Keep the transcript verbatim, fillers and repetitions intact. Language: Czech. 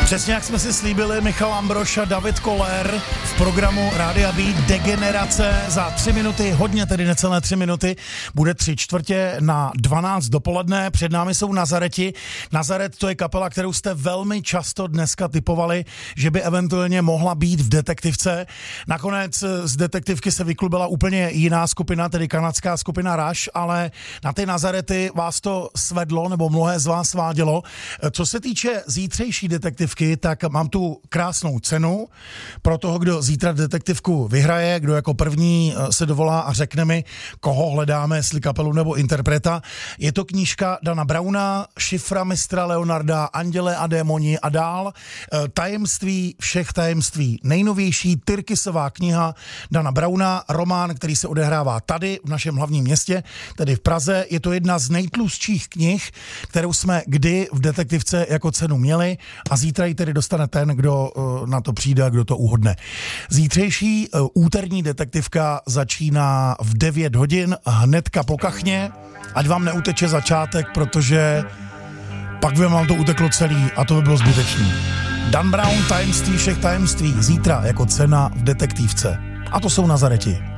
Přesně jak jsme si slíbili, Michal Ambrož a David Koller v programu Rádia B Degenerace za tři minuty, hodně tedy necelé tři minuty, bude tři čtvrtě na dvanáct dopoledne. Před námi jsou Nazareti. Nazaret to je kapela, kterou jste velmi často dneska tipovali, že by eventuálně mohla být v detektivce. Nakonec z detektivky se vyklubila úplně jiná skupina, tedy kanadská skupina Rush, ale na ty Nazarety vás to svedlo, nebo mnohé z vás svádělo. Co se týče zítřejší detektivky, tak mám tu krásnou cenu pro toho, kdo zítra detektivku vyhraje, kdo jako první se dovolá a řekne mi, koho hledáme, jestli kapelu nebo interpreta. Je to knížka Dana Browna, Šifra mistra Leonarda, Anděle a démoni a dál. Tajemství všech tajemství. Nejnovější Tyrkisová kniha Dana Browna, román, který se odehrává tady v našem hlavním městě, tedy v Praze. Je to jedna z nejtlustších knih, kterou jsme kdy v detektivce jako cenu měli a zítra ji tedy dostane ten, kdo na to přijde a kdo to uhodne. Zítřejší úterní detektivka začíná v devět hodin, hnedka po kachně, ať vám neuteče začátek, protože pak by vám to uteklo celý a to by bylo zbytečný. Dan Brown, Tajemství všech tajemství, zítra jako cena v detektivce. A to jsou Nazareti.